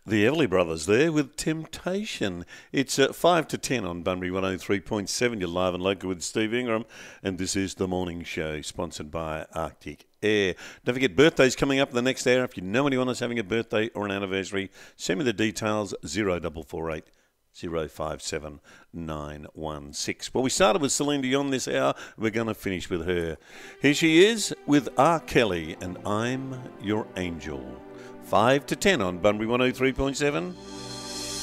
The Everly Brothers there with Temptation. It's 5 to 10 on Bunbury 103.7. You're live and local with Steve Ingram, and this is The Morning Show, sponsored by Arctic Air. Don't forget, birthdays coming up in the next hour. If you know anyone that's having a birthday or an anniversary, send me the details, 0448 057 916. Well, we started with Celine Dion this hour. We're going to finish with her. Here she is with R. Kelly and I'm Your Angel. 5 to 10 on Bunbury 103.7.